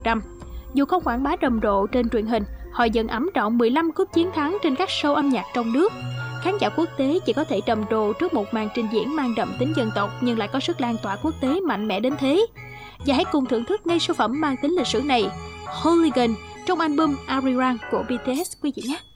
răm. Dù không quảng bá rầm rộ trên truyền hình, họ vẫn ẵm trọn 15 cúp chiến thắng trên các show âm nhạc trong nước. Khán giả quốc tế chỉ có thể trầm trồ trước một màn trình diễn mang đậm tính dân tộc nhưng lại có sức lan tỏa quốc tế mạnh mẽ đến thế. Và hãy cùng thưởng thức ngay số phẩm mang tính lịch sử này, Hooligan, trong album Arirang của BTS quý vị nhé.